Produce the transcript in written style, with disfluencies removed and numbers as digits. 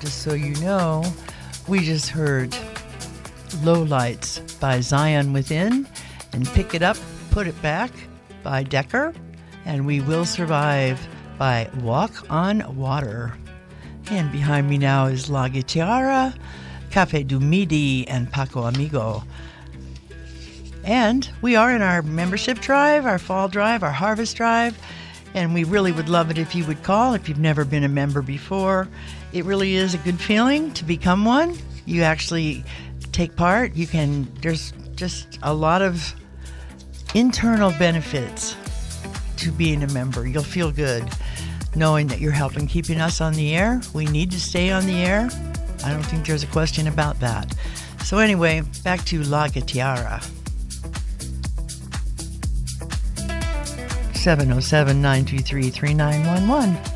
just so you know, we just heard Low Lights by Zion Within and Pick It Up, Put It Back by Decker, and We Will Survive by Walk on Water. And behind me now is La Guitarra, Café du Midi, and Paco Amigo. And we are in our membership drive, our fall drive, our harvest drive, and we really would love it if you would call if you've never been a member before. It really is a good feeling to become one. You actually take part. There's just a lot of internal benefits to being a member. You'll feel good knowing that you're helping keeping us on the air. We need to stay on the air. I don't think there's a question about that. So anyway, back to La Guitarra. 707-923-3911.